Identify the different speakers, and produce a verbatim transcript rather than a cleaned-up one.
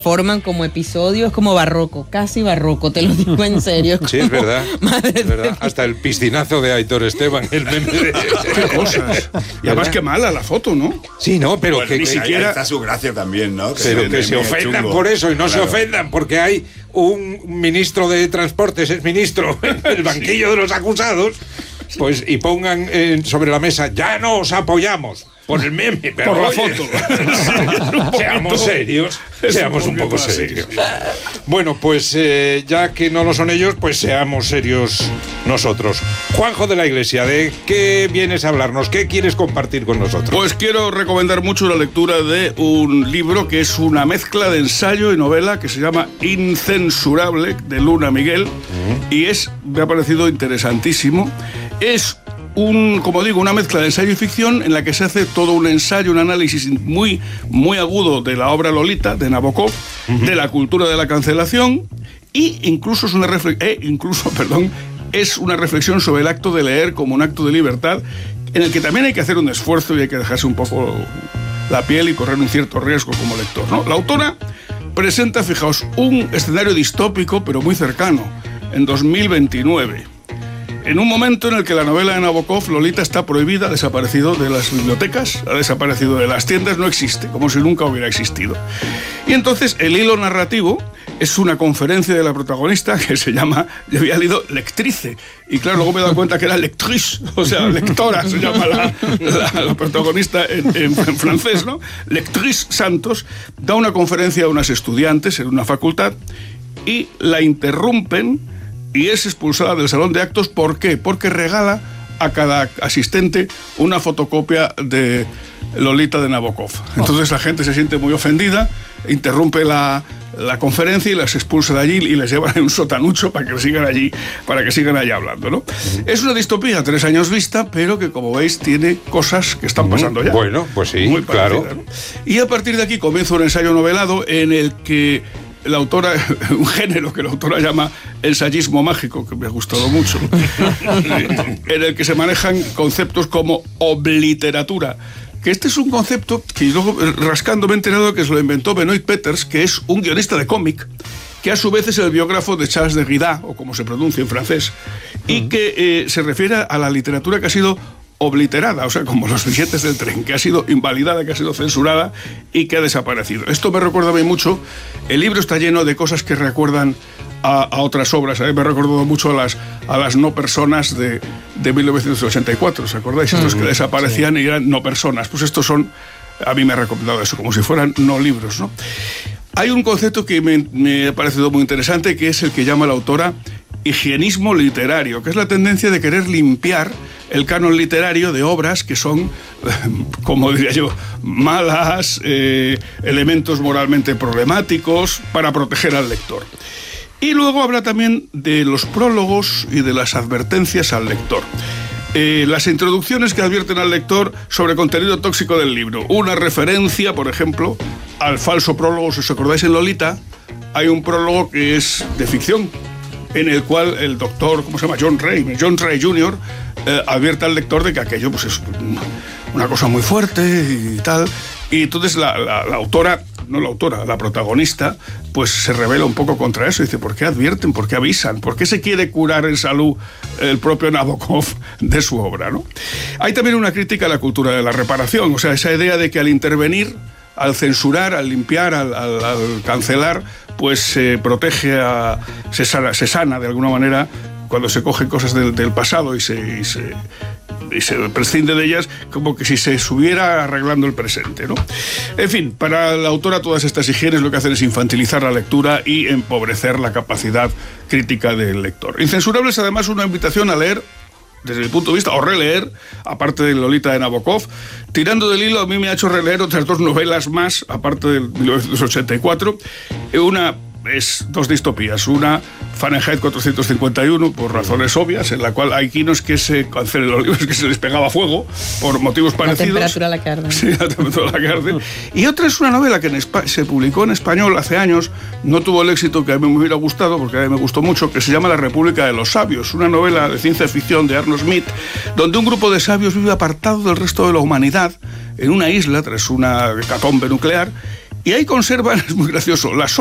Speaker 1: forman como episodio, es como barroco, casi barroco, te lo digo en serio.
Speaker 2: Sí, es verdad, es verdad. Hasta el piscinazo de Aitor Esteban, el meme de...
Speaker 3: Qué cosas. Y además qué mala la foto, ¿no?
Speaker 2: Sí, no, pero
Speaker 4: bueno,
Speaker 2: que
Speaker 4: ni
Speaker 2: que
Speaker 4: siquiera... Ahí está su gracia también, ¿no? Que
Speaker 2: pero
Speaker 4: se,
Speaker 2: que se ofendan chungo. Por eso y no claro. se ofendan porque hay un ministro de Transportes, es ministro, en el banquillo de los acusados, pues y pongan eh, sobre la mesa, ya no os apoyamos. Por el meme, pero
Speaker 3: por la
Speaker 2: oye,
Speaker 3: foto.
Speaker 2: Seamos serios, seamos un poco serios. Bueno, pues eh, ya que no lo son ellos, pues seamos serios nosotros. Juanjo de la Iglesia, ¿de qué vienes a hablarnos? ¿Qué quieres compartir con nosotros?
Speaker 3: Pues quiero recomendar mucho la lectura de un libro que es una mezcla de ensayo y novela que se llama Incensurable, de Luna Miguel, uh-huh. y es, me ha parecido interesantísimo. Es Un, como digo, una mezcla de ensayo y ficción en la que se hace todo un ensayo, un análisis muy, muy agudo de la obra Lolita, de Nabokov, uh-huh. de la cultura de la cancelación, y incluso es una refle- eh, incluso, perdón, es una reflexión sobre el acto de leer como un acto de libertad, en el que también hay que hacer un esfuerzo y hay que dejarse un poco la piel y correr un cierto riesgo como lector, ¿no? La autora presenta, fijaos, un escenario distópico, pero muy cercano, en dos mil veintinueve. En un momento en el que la novela de Nabokov, Lolita, está prohibida, ha desaparecido de las bibliotecas, ha desaparecido de las tiendas, no existe, como si nunca hubiera existido. Y entonces el hilo narrativo es una conferencia de la protagonista que se llama, yo había leído lectrice, y claro, luego me he dado cuenta que era lectrice, o sea, lectora se llama la, la, la protagonista en, en, en francés, ¿no? Lectrice Santos da una conferencia a unas estudiantes en una facultad y la interrumpen y es expulsada del salón de actos. ¿Por qué? Porque regala a cada asistente una fotocopia de Lolita de Nabokov. Entonces la gente se siente muy ofendida, interrumpe la, la conferencia y las expulsa de allí y les llevan en un sotanucho para que sigan allí, para que sigan allí hablando, ¿no? Es una distopía tres años vista, pero que, como veis, tiene cosas que están pasando ya.
Speaker 2: Bueno, pues sí, muy claro.
Speaker 3: Parecida, ¿no? Y a partir de aquí comienza un ensayo novelado en el que la autora, un género que la autora llama ensayismo mágico, que me ha gustado mucho, en el que se manejan conceptos como obliteratura, que este es un concepto que luego, rascando, me he enterado que se lo inventó Benoit Peters, que es un guionista de cómic, que a su vez es el biógrafo de Charles de Derrida, o como se pronuncia en francés, y que eh, se refiere a la literatura que ha sido obliterada, o sea, como los billetes del tren, que ha sido invalidada, que ha sido censurada y que ha desaparecido. Esto me recuerda a mí mucho. El libro está lleno de cosas que recuerdan a, a otras obras. A mí me ha recordado mucho a las, a las no personas de, de mil novecientos ochenta y cuatro, ¿os acordáis? Estos que desaparecían y eran no personas. Pues estos son, a mí me ha recomendado eso, como si fueran no libros, ¿no? Hay un concepto que me, me ha parecido muy interesante, que es el que llama la autora higienismo literario, que es la tendencia de querer limpiar el canon literario de obras que son, como diría yo, malas, eh, elementos moralmente problemáticos, para proteger al lector. Y luego habla también de los prólogos y de las advertencias al lector. Eh, las introducciones que advierten al lector sobre contenido tóxico del libro. Una referencia, por ejemplo, al falso prólogo. Si os acordáis, en Lolita hay un prólogo que es de ficción, en el cual el doctor, ¿cómo se llama? John Ray, John Ray junior, eh, advierte al lector de que aquello pues, es una cosa muy fuerte y tal. Y entonces la, la, la autora, no la autora, la protagonista, pues se revela un poco contra eso. Dice, ¿por qué advierten? ¿Por qué avisan? ¿Por qué se quiere curar en salud el propio Nabokov de su obra, ¿no? Hay también una crítica a la cultura de la reparación, o sea, esa idea de que al intervenir, al censurar, al limpiar, al, al, al cancelar, pues se protege, a, se, sana, se sana de alguna manera cuando se cogen cosas del, del pasado y se, y, se, y se prescinde de ellas, como que si se estuviera arreglando el presente, ¿no? En fin, para la autora todas estas higienes lo que hacen es infantilizar la lectura y empobrecer la capacidad crítica del lector. Incensurable es además una invitación a leer, desde mi punto de vista, o releer, aparte de Lolita de Nabokov. Tirando del hilo, a mí me ha hecho releer otras dos novelas más, aparte de mil novecientos ochenta y cuatro. Una es dos distopías. Una, Fahrenheit cuatrocientos cincuenta y uno, por razones obvias, en la cual hay quinos que se cancelen los libros, que se les pegaba fuego, por motivos parecidos.
Speaker 1: La temperatura a la que arden.
Speaker 3: Sí, la temperatura a la que arden. Y otra es una novela que en Espa- se publicó en español hace años, no tuvo el éxito que a mí me hubiera gustado, porque a mí me gustó mucho, que se llama La República de los Sabios, una novela de ciencia ficción de Arnold Smith, donde un grupo de sabios vive apartado del resto de la humanidad, en una isla, tras una hecatombe nuclear, Y ahí conservan, es muy gracioso, las